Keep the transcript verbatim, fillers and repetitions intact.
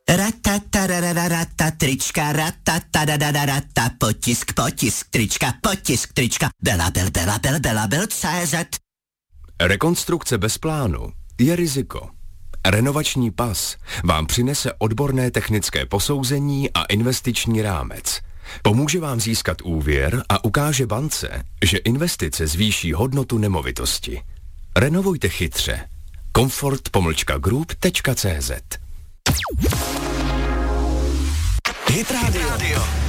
Ratatarararata, trička, ratatarararata, potisk, potisk, trička, potisk, trička, Belabel, Belabel, Belabel, C Z. Rekonstrukce bez plánu je riziko. Renovační pas vám přinese odborné technické posouzení a investiční rámec. Pomůže vám získat úvěr a ukáže bance, že investice zvýší hodnotu nemovitosti. Renovujte chytře. Comfort pomlčka group tečka cé zet. Hit Radio.